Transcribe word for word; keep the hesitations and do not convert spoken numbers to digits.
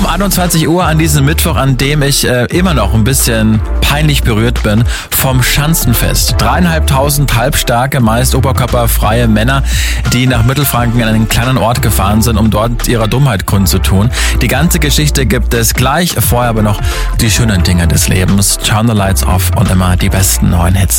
einundzwanzig Uhr an diesem Mittwoch, an dem ich äh, immer noch ein bisschen peinlich berührt bin, vom Schanzenfest. Dreieinhalbtausend halbstarke, meist oberkörperfreie Männer, die nach Mittelfranken in einen kleinen Ort gefahren sind, um dort ihrer Dummheit kundzutun. Die ganze Geschichte gibt es gleich, vorher aber noch die schönen Dinge des Lebens. Turn the Lights Off und immer die besten neuen Hits.